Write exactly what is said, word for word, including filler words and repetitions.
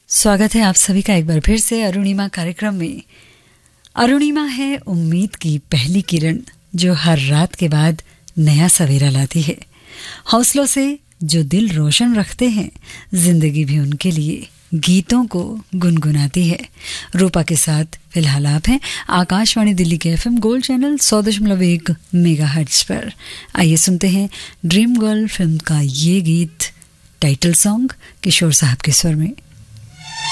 स्वागत है आप सभी का एक बार फिर से अरुणिमा कार्यक्रम में। अरुणिमा है उम्मीद की पहली किरण जो हर रात के बाद नया सवेरा लाती है। हौसलों से जो दिल रोशन रखते हैं, जिंदगी भी उनके लिए गीतों को गुनगुनाती है। रूपा के साथ फिलहाल आप हैं आकाशवाणी दिल्ली के एफएम गोल्ड चैनल सौ दशमलव एक मेगाहर्ट्ज पर। आइए सुनते हैं ड्रीम गर्ल फिल्म का ये गीत, टाइटल सॉन्ग किशोर साहब के स्वर में।